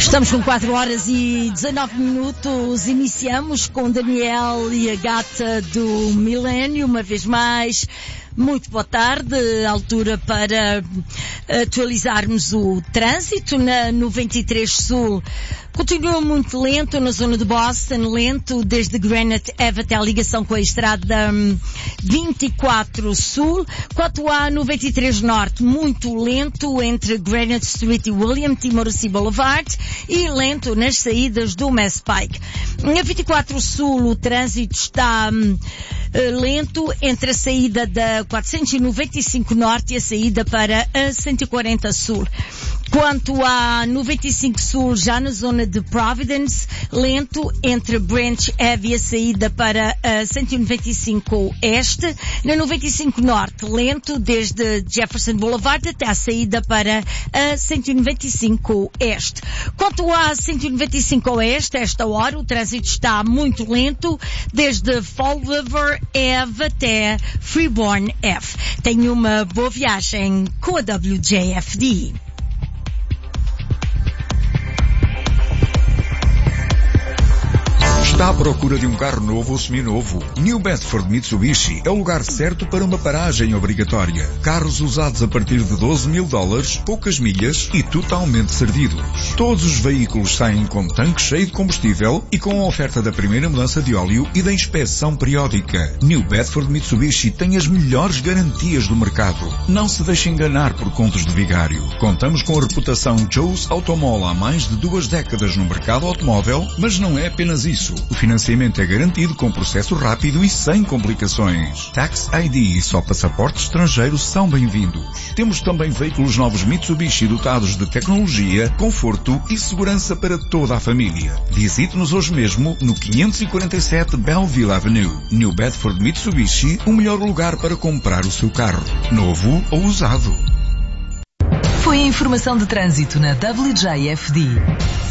Estamos com 4 horas e 19 minutos. Iniciamos com Daniel e a gata do Milénio, uma vez mais. Muito boa tarde, altura para atualizarmos o trânsito na 93 Sul. Continua muito lento na zona de Boston, lento desde Granite Ave até a ligação com a estrada 24 Sul. Quanto à 93 Norte, muito lento entre Granite Street e William T. Morrissey Boulevard e lento nas saídas do Mass Pike. Na 24 Sul o trânsito está lento entre a saída da 495 Norte e a saída para a 140 Sul. Quanto à 95 Sul, já na zona de Providence, lento entre Branch Ave e a saída para a 195 Este. Na 95 Norte, lento desde Jefferson Boulevard até a saída para a 195 Este. Quanto à 195 Oeste, a esta hora o trânsito está muito lento desde Fall River Ave até Freeborn F. Tenha uma boa viagem com a WJFD. Está à procura de um carro novo ou seminovo? New Bedford Mitsubishi é o lugar certo para uma paragem obrigatória. Carros usados a partir de $12.000, poucas milhas e totalmente servidos. Todos os veículos saem com tanque cheio de combustível e com a oferta da primeira mudança de óleo e da inspeção periódica. New Bedford Mitsubishi tem as melhores garantias do mercado. Não se deixe enganar por contos de vigário. Contamos com a reputação Joe's Automall há mais de 2 décadas no mercado automóvel, mas não é apenas isso. O financiamento é garantido com processo rápido e sem complicações. Tax ID e só passaportes estrangeiros são bem-vindos. Temos também veículos novos Mitsubishi dotados de tecnologia, conforto e segurança para toda a família. Visite-nos hoje mesmo no 547 Belleville Avenue. New Bedford Mitsubishi, o melhor lugar para comprar o seu carro, novo ou usado. Foi a informação de trânsito na WJFD.